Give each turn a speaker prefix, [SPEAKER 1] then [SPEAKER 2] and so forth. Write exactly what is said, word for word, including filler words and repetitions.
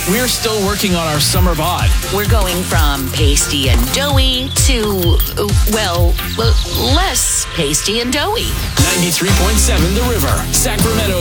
[SPEAKER 1] We're still working on our summer bod.
[SPEAKER 2] We're going from pasty and doughy to, uh, well, uh, less pasty and doughy.
[SPEAKER 1] ninety-three point seven The River, Sacramento.